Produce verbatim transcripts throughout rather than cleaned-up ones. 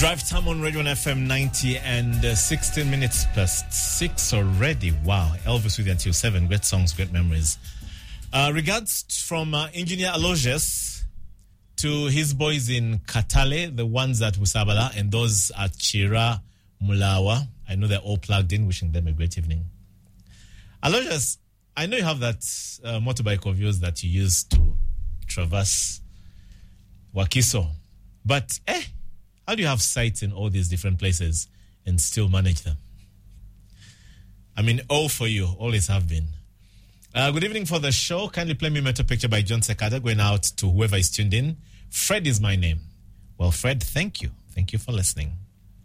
Drive time on Radio F M ninety and uh, sixteen minutes past six already. Wow. Elvis with you until seven. Great songs, great memories. Uh, regards from uh, Engineer Aloysius to his boys in Katale, the ones at Musabala, and those at Chira, Mulawa. I know they're all plugged in, wishing them a great evening. Aloysius, I know you have that uh, motorbike of yours that you use to traverse Wakiso. But, eh, how do you have sites in all these different places and still manage them? I mean, all for you, always have been. Uh, good evening for the show. Kindly play me Metal Picture by John Sekada, going out to whoever is tuned in. Fred is my name. Well, Fred, thank you. Thank you for listening.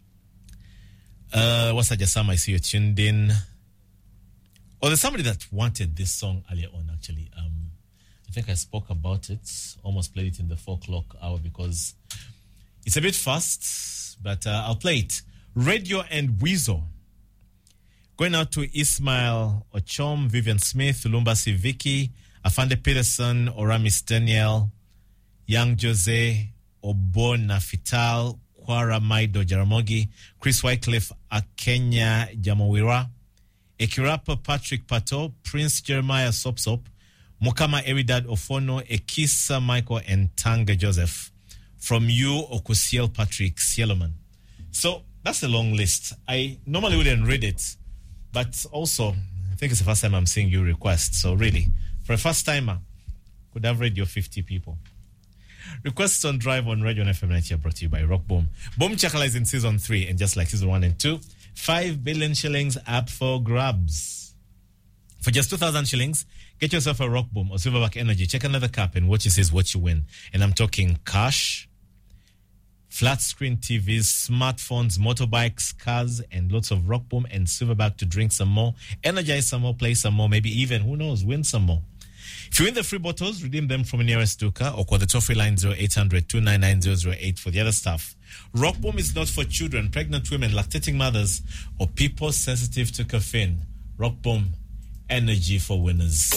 Uh, what's that, Jasam? I see you tuned in. Oh, there's somebody that wanted this song earlier on, actually. Um, I think I spoke about it, almost played it in the four o'clock hour because it's a bit fast, but uh, I'll play it. Radio and Weezo. Going out to Ismail Ochom, Vivian Smith, Lumbasi Vicky, Afande Peterson, Oramis Daniel, Young Jose, Obon Nafital, Kwara Maido Jaramogi, Chris Wycliffe, Akenya Jamowira, Ekirapa Patrick Pato, Prince Jeremiah Sopsop, Mukama Eridad Ofono, Ekisa Michael, and Tanga Joseph. From you, Okusiel Patrick Sieloman. So that's a long list. I normally wouldn't read it, but also, I think it's the first time I'm seeing you request. So really, for a first timer, could have read your fifty people. Requests on Drive on Radio F M ninety are brought to you by Rock Boom. Boom Chakala is in season three, and just like season one and two, five billion shillings up for grabs. For just two thousand shillings, get yourself a Rock Boom or Silverback Energy. Check another cap and watch it says what you win. And I'm talking cash, flat screen T Vs, smartphones, motorbikes, cars, and lots of Rock Boom and Silverback to drink some more, energize some more, play some more, maybe even, who knows, win some more. If you win the free bottles, redeem them from the nearest Duka or call the toll-free line zero eight hundred two nine nine zero zero eight for the other stuff. Rock Boom is not for children, pregnant women, lactating mothers, or people sensitive to caffeine. Rock Boom, energy for winners.